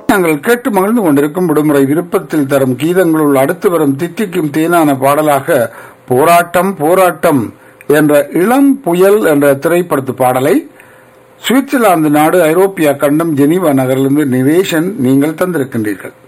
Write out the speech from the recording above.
நாங்கள் கேட்டு மகிழ்ந்து கொண்டிருக்கும் விடுமுறை விருப்பத்தில் தரும் கீதங்களுள் அடுத்து வரும் தித்திக்கும் தேனான பாடலாக போராட்டம் போராட்டம் என்ற இளம் புயல் என்ற திரைப்படத்து பாடலை சுவிட்சர்லாந்து நாடு ஐரோப்பியா கண்டம் ஜெனீவா நகரிலிருந்து நிவேஷன் நீங்கள் தந்திருக்கின்றீர்கள்.